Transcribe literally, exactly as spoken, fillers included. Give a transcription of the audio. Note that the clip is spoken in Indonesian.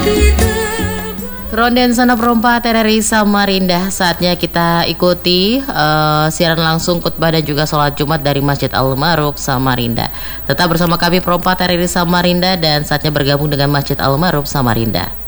Keronden Sana Perompak T R R I Samarinda, saatnya kita ikuti uh, siaran langsung khutbah dan juga sholat Jumat dari Masjid Al-Ma'ruf Samarinda. Tetap bersama kami Perompak T R R I Samarinda dan saatnya bergabung dengan Masjid Al-Ma'ruf Samarinda.